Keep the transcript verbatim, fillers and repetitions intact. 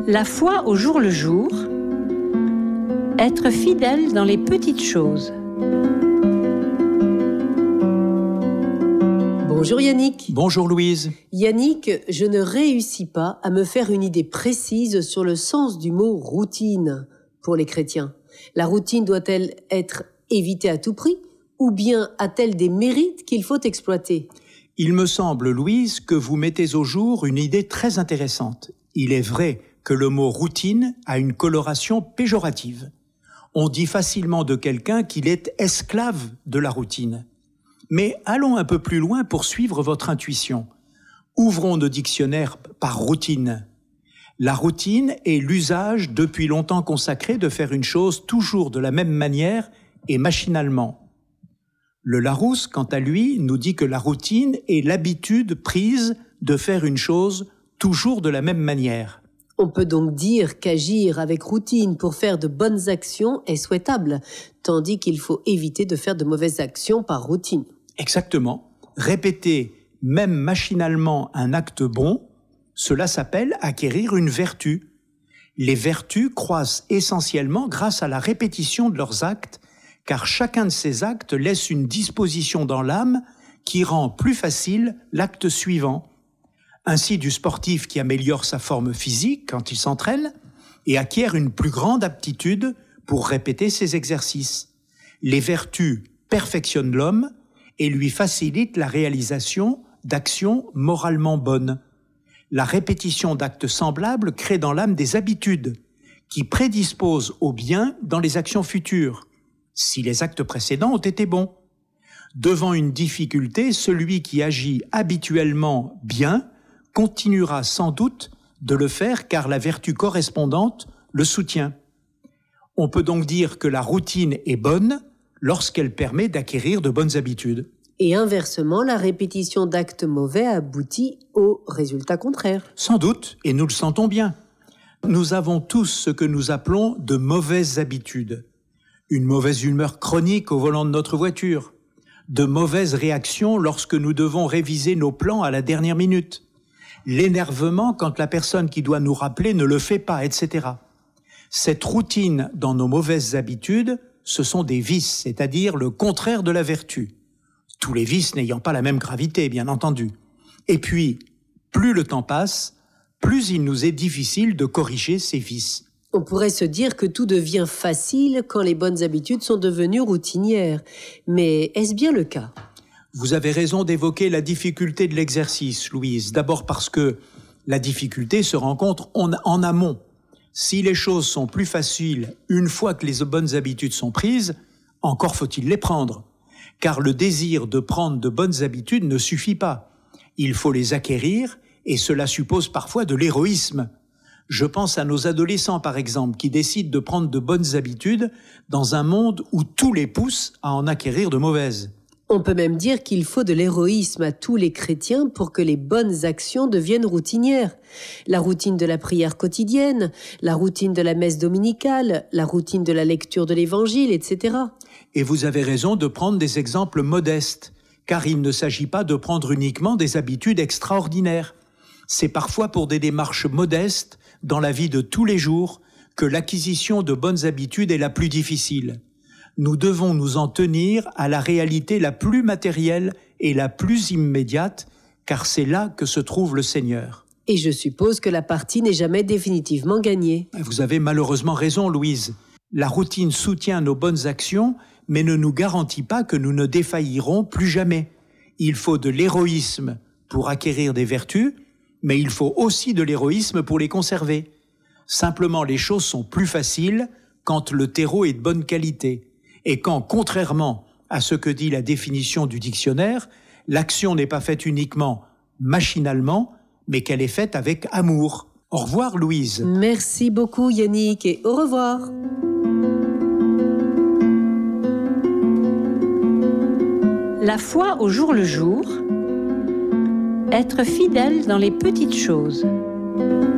La foi au jour le jour, être fidèle dans les petites choses. Bonjour Yannick. Bonjour Louise. Yannick, je ne réussis pas à me faire une idée précise sur le sens du mot routine pour les chrétiens. La routine doit-elle être évitée à tout prix ou bien a-t-elle des mérites qu'il faut exploiter ? Il me semble, Louise, que vous mettez au jour une idée très intéressante. Il est vrai que le mot routine a une coloration péjorative. On dit facilement de quelqu'un qu'il est esclave de la routine. Mais allons un peu plus loin pour suivre votre intuition. Ouvrons nos dictionnaires par routine. La routine est l'usage depuis longtemps consacré de faire une chose toujours de la même manière et machinalement. Le Larousse, quant à lui, nous dit que la routine est l'habitude prise de faire une chose toujours de la même manière. On peut donc dire qu'agir avec routine pour faire de bonnes actions est souhaitable, tandis qu'il faut éviter de faire de mauvaises actions par routine. Exactement. Répéter, même machinalement, un acte bon, cela s'appelle acquérir une vertu. Les vertus croissent essentiellement grâce à la répétition de leurs actes, car chacun de ces actes laisse une disposition dans l'âme qui rend plus facile l'acte suivant. Ainsi du sportif qui améliore sa forme physique quand il s'entraîne et acquiert une plus grande aptitude pour répéter ses exercices. Les vertus perfectionnent l'homme et lui facilitent la réalisation d'actions moralement bonnes. La répétition d'actes semblables crée dans l'âme des habitudes qui prédisposent au bien dans les actions futures, si les actes précédents ont été bons. Devant une difficulté, celui qui agit habituellement bien continuera sans doute de le faire car la vertu correspondante le soutient. On peut donc dire que la routine est bonne lorsqu'elle permet d'acquérir de bonnes habitudes. Et inversement, la répétition d'actes mauvais aboutit au résultat contraire. Sans doute, et nous le sentons bien. Nous avons tous ce que nous appelons de mauvaises habitudes. Une mauvaise humeur chronique au volant de notre voiture, de mauvaises réactions lorsque nous devons réviser nos plans à la dernière minute, l'énervement quand la personne qui doit nous rappeler ne le fait pas, et cetera. Cette routine dans nos mauvaises habitudes, ce sont des vices, c'est-à-dire le contraire de la vertu. Tous les vices n'ayant pas la même gravité, bien entendu. Et puis, plus le temps passe, plus il nous est difficile de corriger ces vices. On pourrait se dire que tout devient facile quand les bonnes habitudes sont devenues routinières. Mais est-ce bien le cas ? Vous avez raison d'évoquer la difficulté de l'exercice, Louise. D'abord parce que la difficulté se rencontre en, en amont. Si les choses sont plus faciles une fois que les bonnes habitudes sont prises, encore faut-il les prendre. Car le désir de prendre de bonnes habitudes ne suffit pas. Il faut les acquérir et cela suppose parfois de l'héroïsme. Je pense à nos adolescents, par exemple, qui décident de prendre de bonnes habitudes dans un monde où tout les pousse à en acquérir de mauvaises. On peut même dire qu'il faut de l'héroïsme à tous les chrétiens pour que les bonnes actions deviennent routinières. La routine de la prière quotidienne, la routine de la messe dominicale, la routine de la lecture de l'évangile, et cetera. Et vous avez raison de prendre des exemples modestes, car il ne s'agit pas de prendre uniquement des habitudes extraordinaires. C'est parfois pour des démarches modestes dans la vie de tous les jours que l'acquisition de bonnes habitudes est la plus difficile. Nous devons nous en tenir à la réalité la plus matérielle et la plus immédiate, car c'est là que se trouve le Seigneur. Et je suppose que la partie n'est jamais définitivement gagnée. Vous avez malheureusement raison, Louise. La routine soutient nos bonnes actions, mais ne nous garantit pas que nous ne défaillirons plus jamais. Il faut de l'héroïsme pour acquérir des vertus, mais il faut aussi de l'héroïsme pour les conserver. Simplement, les choses sont plus faciles quand le terreau est de bonne qualité. Et quand, contrairement à ce que dit la définition du dictionnaire, l'action n'est pas faite uniquement machinalement, mais qu'elle est faite avec amour. Au revoir, Louise. Merci beaucoup, Yannick, et au revoir. La foi au jour le jour, être fidèle dans les petites choses.